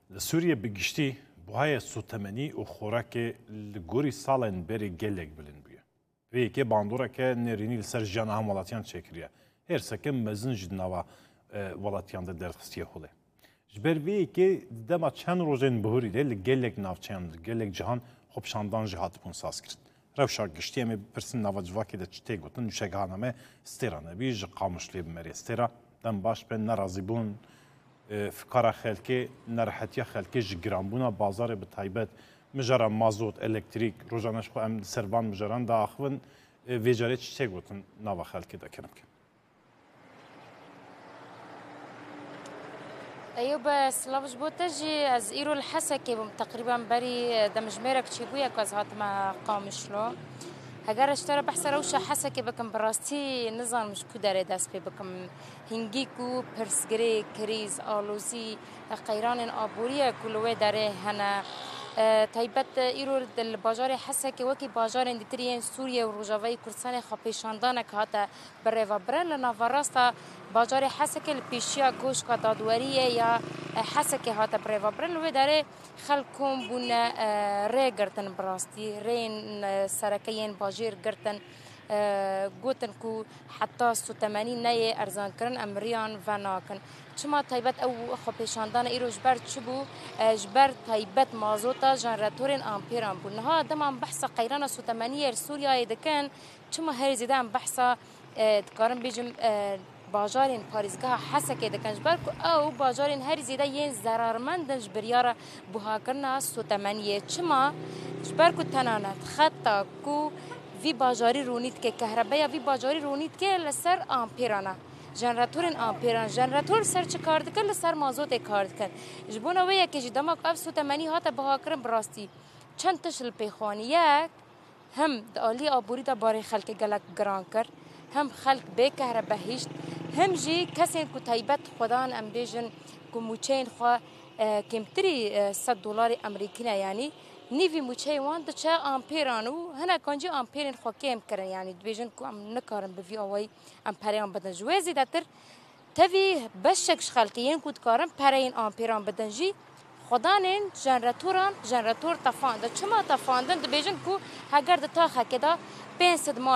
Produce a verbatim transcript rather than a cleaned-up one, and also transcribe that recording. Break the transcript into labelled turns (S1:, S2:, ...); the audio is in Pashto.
S1: سوریه بگشتی بهای سوتمنی و خوراک لگوری سالن بری گلک بلند بیه. وی که باندورا که نرینی سر جان هم ولاتیان چکریه. هر سکه مزن جنوا ولاتیان ده درخستیه خوله. جبر وی که دما چند روزن بهوری ده لگلک نافچند گلک جهان خوب شاندان جهات پون ساز کرد. روشا گشتی امی پرسن نواجوا که ده چته گوتن نوشگاه همه استرانه بیج قامشلی بمری استرا دم باش به نرازی بون فکر خلکی نرحتی خلکی جگرانبونا بازار به تایبت مجرد مازوت الکتریک روزانش خو ام سربان مجران داخون ویجاره چه گوتن نوا خلکی دکرم که
S2: أيوب سلاوش بوتجي از إيرو الحسكي تقريبا بري دمجميرك تشيبويا كاز هات ما قامشلو هجر اشترى بحث روشة حسكي بكم براستي نظام مش كداري داس بي بكم هنجيكو برسجري كريز آلوزي قيران آبوريا كلوه داره هنا تایبت ایرو دل باجار حسکه وکی باجار اندیترین سوریه و روجاوی کردستان خاپیشاندانه که هاتا بره و برن لناوراستا باجار حسکه لپیشیا کوش که دادوریه یا حسکه هاتا بره و برن لوی داره خلکم بون ری گرتن براستی رین سرکین باجیر گرتن گوتن کو حتی سو تمانین نای ارزان کرن امریان و ناکن چما تایبت او خاپیشاندان ایرو جبر چبو جبر تایبت مازوتا جنراتورین آمپیران بو نها دمان بحثا قیران سو تمانیه سوریا دکن چما هر زیده هم بحثا دکارن بیجم باجارین پاریزگاه حسکه دکن جبر کو او باجارین هر زیده ین زرارمندن جبریارا بوها کرنا سو تمانیه چما جبر کو تنانت خطا کو وی باجاری رونید که کهربایی وی باجاری رونید که لسر آمپیرانا جنراتورین آمپیران جنراتور سر چه کار دکن لسر مازوت کار دکن جبونا ویا که جدامک اف سو تمانی هاتا بها کرن براستی چند تشل پیخوانی یک هم دالی آبوری دا باری خلق گلک گران کر هم خلق به کهربا هیشت هم جی کسی که تایبت خودان ام بیجن که موچین خواه کمتری صد دلار امریکی نه یعنی نیوی موچه وان ده چه آمپیرانو هنه کانجی آمپیرین خوا کم کرن یعنی دویجن که ام نکارن بوی آوائی آمپیران بدن جوازی داتر تاوی بشکش خلقیین کود کارن پرین آمپیران بدن جی خدانین جنراتوران جنراتور تفاند چما تفاندن دویجن که هگر ده تا خکه دا پینسد مال